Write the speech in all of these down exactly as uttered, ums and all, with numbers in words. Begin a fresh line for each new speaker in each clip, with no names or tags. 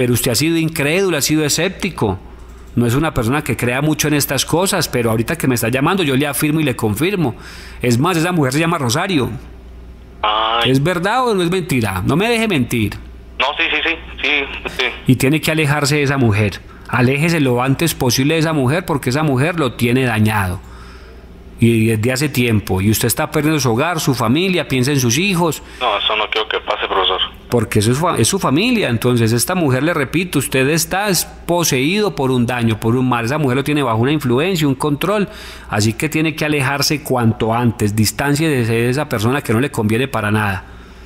pero usted ha sido incrédulo, ha sido escéptico. No es una persona que crea mucho en estas cosas, pero ahorita que me está llamando yo le afirmo y le confirmo. Es más, esa mujer se llama Rosario.
Ay.
¿Es verdad o no es mentira? No me deje mentir.
No, sí, sí, sí, sí, sí.
Y tiene que alejarse de esa mujer. Aléjese lo antes posible de esa mujer porque esa mujer lo tiene dañado. Y desde hace tiempo. Y usted está perdiendo su hogar, su familia, piensa en sus hijos.
No, eso no quiero que pase, profesor.
Porque eso es, su, es su familia. Entonces esta mujer, le repito, usted está poseído por un daño, por un mal. Esa mujer lo tiene bajo una influencia, un control. Así que tiene que alejarse cuanto antes. Distánciese de esa persona que no le conviene para nada.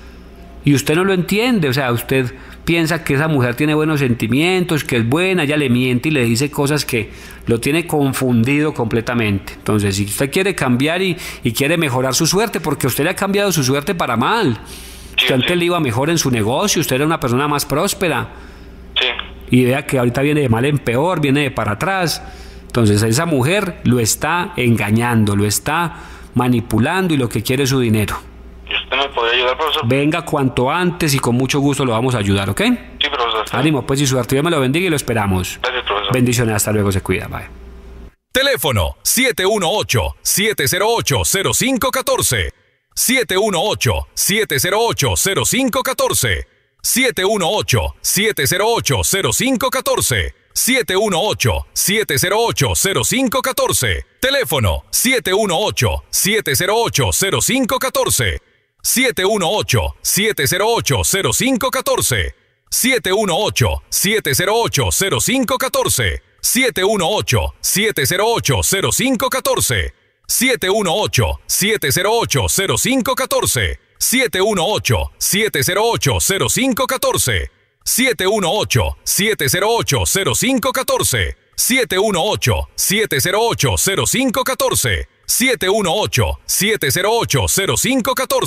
Y usted no lo entiende. O sea, usted piensa que esa mujer tiene buenos sentimientos, que es buena, ella le miente y le dice cosas que lo tiene confundido completamente. Entonces, si usted quiere cambiar y, y quiere mejorar su suerte, porque usted le ha cambiado su suerte para mal.
Sí,
usted antes
sí.
le iba mejor en su negocio, usted era una persona más próspera.
Sí.
Y vea que ahorita viene de mal en peor, viene de para atrás. Entonces, esa mujer lo está engañando, lo está manipulando y lo que quiere es su dinero.
¿Y usted me podría ayudar, profesor?
Venga cuanto antes y con mucho gusto lo vamos a ayudar, ¿ok?
Sí, profesor.
Ánimo, pues, y suerte. Dios me lo bendiga y lo esperamos.
Gracias, profesor.
Bendiciones, hasta luego, se cuida, bye.
Teléfono siete uno ocho, siete cero ocho, cero cinco uno cuatro. siete uno ocho, siete cero ocho, cero cinco uno cuatro. siete uno ocho, siete cero ocho, cero cinco uno cuatro. siete uno ocho, siete cero ocho, cero cinco uno cuatro. Teléfono siete uno ocho, siete cero ocho, cero cinco uno cuatro. siete uno ocho, siete cero ocho, cero cinco uno cuatro. siete uno ocho, siete cero ocho, cero cinco uno cuatro. siete uno ocho, siete cero ocho, cero cinco uno cuatro. siete uno ocho, siete cero ocho, cero cinco uno cuatro. siete uno ocho, siete cero ocho, cero cinco uno cuatro. siete uno ocho, siete cero ocho, cero cinco uno cuatro. siete uno ocho, siete cero ocho, cero cinco uno cuatro. siete uno ocho, siete cero ocho, cero cinco uno cuatro.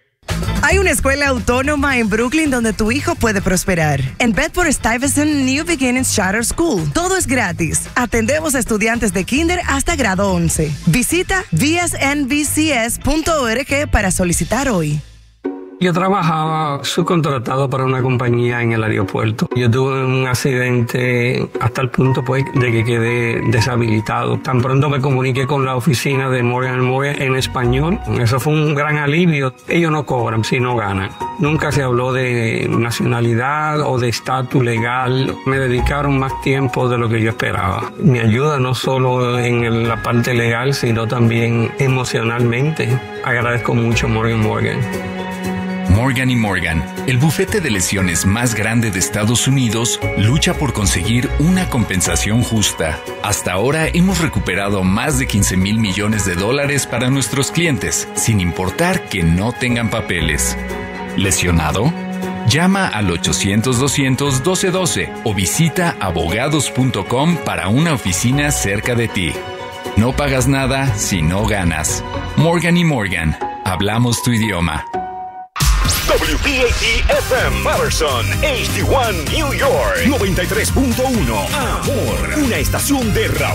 Hay una escuela autónoma en Brooklyn donde tu hijo puede prosperar. En Bedford-Stuyvesant New Beginnings Charter School. Todo es gratis. Atendemos a estudiantes de kinder hasta grado once. Visita v s n b c s punto org para solicitar hoy.
Yo trabajaba subcontratado para una compañía en el aeropuerto. Yo tuve un accidente hasta el punto pues de que quedé deshabilitado. Tan pronto me comuniqué con la oficina de Morgan and Morgan en español. Eso fue un gran alivio. Ellos no cobran, sino ganan. Nunca se habló de nacionalidad o de estatus legal. Me dedicaron más tiempo de lo que yo esperaba. Me ayuda no solo en la parte legal, sino también emocionalmente. Agradezco mucho Morgan and Morgan.
Morgan y Morgan, el bufete de lesiones más grande de Estados Unidos, lucha por conseguir una compensación justa. Hasta ahora hemos recuperado más de quince mil millones de dólares para nuestros clientes, sin importar que no tengan papeles. ¿Lesionado? Llama al ochocientos, doscientos, doce doce o visita abogados punto com para una oficina cerca de ti. No pagas nada si no ganas. Morgan y Morgan, hablamos tu idioma.
W P A T F M Patterson, H D uno New York, noventa y tres punto uno. Amor, una estación de Raúl